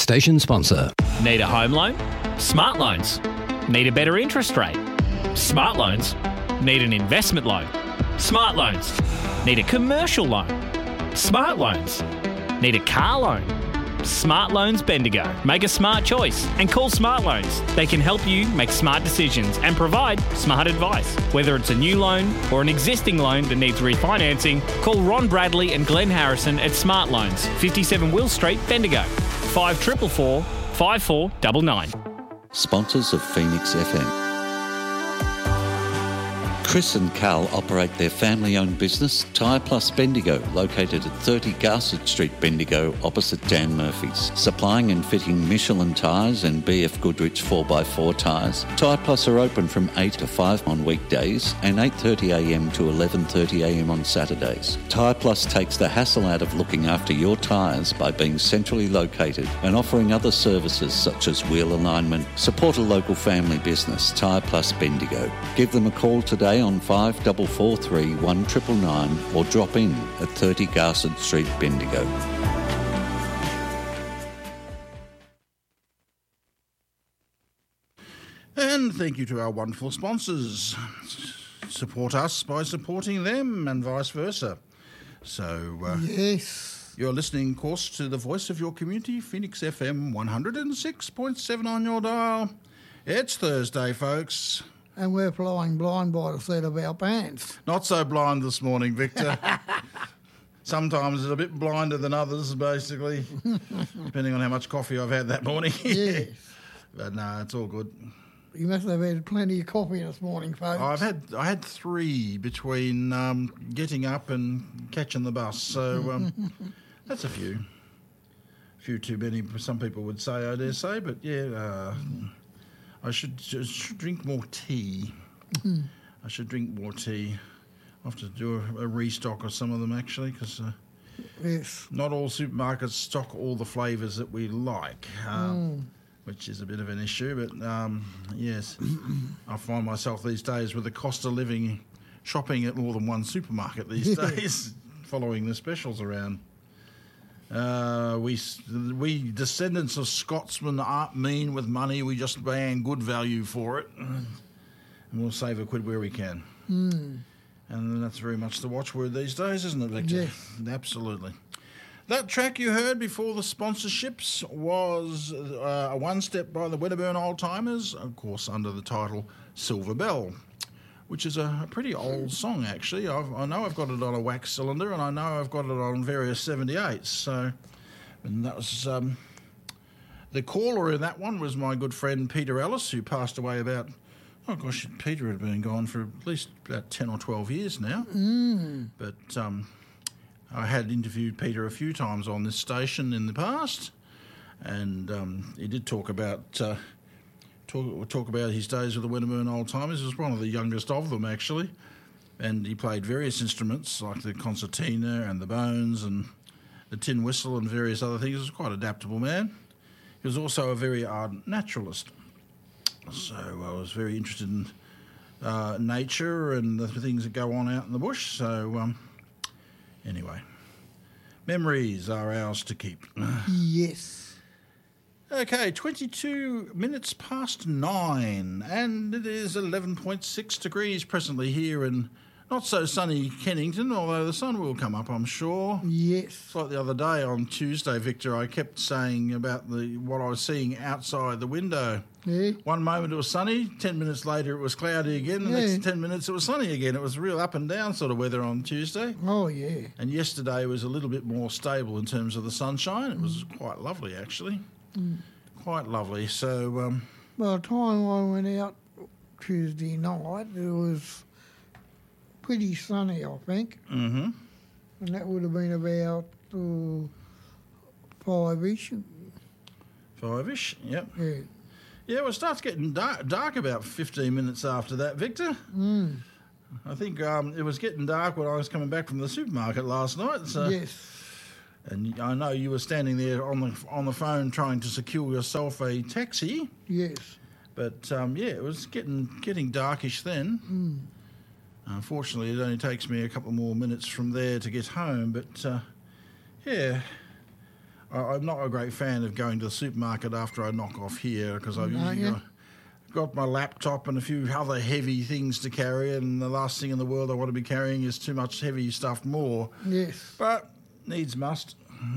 station sponsor. Need a home loan? Smart Loans. Need a better interest rate? Smart Loans. Need an investment loan? Smart Loans. Need a commercial loan? Smart Loans. Need a car loan? Smart Loans Bendigo. Make a smart choice and call Smart Loans. They can help you make smart decisions and provide smart advice. Whether it's a new loan or an existing loan that needs refinancing, call Ron Bradley and Glenn Harrison at Smart Loans, 57 Will Street, Bendigo. 5444 5499. Sponsors of Phoenix FM. Chris and Carl operate their family-owned business, Tyre Plus Bendigo, located at 30 Garsett Street, Bendigo, opposite Dan Murphy's. Supplying and fitting Michelin tyres and BF Goodrich 4x4 tyres, Tyre Plus are open from 8 to 5 on weekdays and 8:30am to 11:30am on Saturdays. Tyre Plus takes the hassle out of looking after your tyres by being centrally located and offering other services such as wheel alignment. Support a local family business, Tyre Plus Bendigo. Give them a call today on 5443 1999 or drop in at 30 Garsett Street, Bendigo. And thank you to our wonderful sponsors. Support us by supporting them and vice versa. So, yes. You're listening, of course, to the voice of your community, Phoenix FM 106.7 on your dial. It's Thursday, folks. And we're flying blind by the seat of our pants. Not so blind this morning, Victor. Sometimes it's a bit blinder than others, basically, depending on how much coffee I've had that morning. Yes. But no, it's all good. You must have had plenty of coffee this morning, folks. I had 3 between getting up and catching the bus, so that's a few. A few too many, some people would say, I dare say, but yeah, I should drink more tea. Mm-hmm. I should drink more tea. I'll have to do a restock of some of them, actually, because yes. not all supermarkets stock all the flavours that we like. Which is a bit of an issue, but yes, I find myself these days with the cost of living shopping at more than one supermarket these days, following the specials around. We descendants of Scotsmen aren't mean with money, we just ban good value for it, and we'll save a quid where we can. And that's very much the watchword these days, isn't it, Victor? Yes. Absolutely. That track you heard before the sponsorships was a one-step by the Wedderburn Oldtimers, of course under the title Silver Bell, which is a pretty old song, actually. I know I've got it on a wax cylinder, and I know I've got it on various 78s. So, and that was the caller in that one was my good friend Peter Ellis, who passed away about, oh gosh, Peter had been gone for at least about 10 or 12 years now. But I had interviewed Peter a few times on this station in the past, and he did talk about talk about his days with the Wedderburn Oldtimers. He was one of the youngest of them, actually, and he played various instruments like the concertina and the bones and the tin whistle and various other things. He was quite an adaptable man. He was also a very ardent naturalist, so I was very interested in nature and the things that go on out in the bush. So anyway, memories are ours to keep. Yes. Okay, 22 minutes past 9, and it is 11.6 degrees presently here in not so sunny Kennington, although the sun will come up, I'm sure. Yes. It's like the other day on Tuesday, Victor, I kept saying about what I was seeing outside the window. Yeah. One moment it was sunny, 10 minutes later it was cloudy again, the next 10 minutes it was sunny again. It was real up and down sort of weather on Tuesday. Oh, yeah. And yesterday was a little bit more stable in terms of the sunshine. It was quite lovely, actually. Quite lovely. So, by the time I went out Tuesday night, it was pretty sunny, I think. Mm-hmm. And that would have been about 5-ish. 5-ish, yep. Yeah. Yeah, well, it starts getting dark about 15 minutes after that, Victor. I think it was getting dark when I was coming back from the supermarket last night. So. Yes. And I know you were standing there on the phone trying to secure yourself a taxi. Yes. But, yeah, it was getting darkish then. Unfortunately, it only takes me a couple more minutes from there to get home. But, yeah, I'm not a great fan of going to the supermarket after I knock off here because I've usually got my laptop and a few other heavy things to carry, and the last thing in the world I want to be carrying is too much heavy stuff more. Yes. But needs must.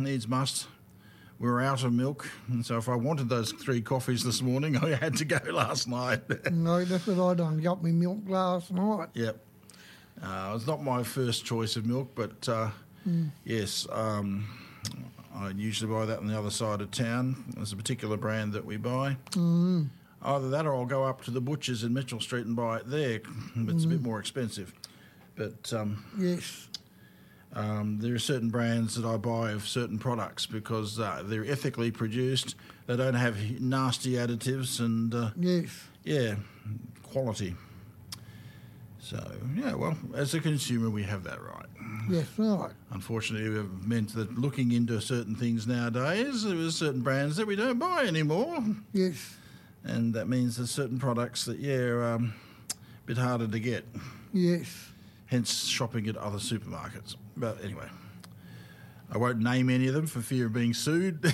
We're out of milk, and so if I wanted those 3 coffees this morning, I had to go last night. No, that's what I done. Got me milk last night. Yep. It's not my first choice of milk, but yes, I usually buy that on the other side of town. There's a particular brand that we buy. Either that or I'll go up to the butcher's in Mitchell Street and buy it there. It's a bit more expensive. But Yes. there are certain brands that I buy of certain products because they're ethically produced. They don't have nasty additives and, Yes. yeah, quality. So, yeah, well, as a consumer, we have that right. Yes, right. Unfortunately, we've meant that looking into certain things nowadays, there are certain brands that we don't buy anymore. Yes. And that means there's certain products that, are a bit harder to get. Yes. Hence shopping at other supermarkets. But anyway, I won't name any of them for fear of being sued.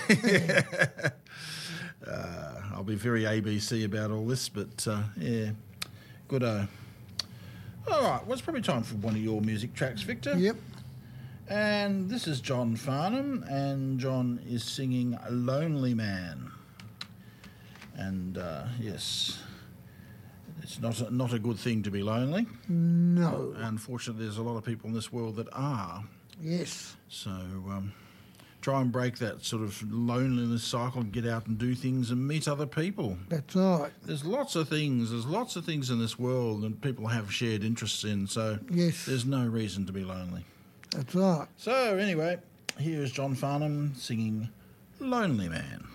I'll be very ABC about all this, but yeah, good. All right, well, it's probably time for one of your music tracks, Victor. Yep. And this is John Farnham, and John is singing Lonely Man. And yes, it's not a good thing to be lonely. No. Unfortunately, there's a lot of people in this world that are. Yes. So try and break that sort of loneliness cycle and get out and do things and meet other people. That's right. There's lots of things in this world that people have shared interests in, so Yes. there's no reason to be lonely. That's right. So anyway, here's John Farnham singing Lonely Man.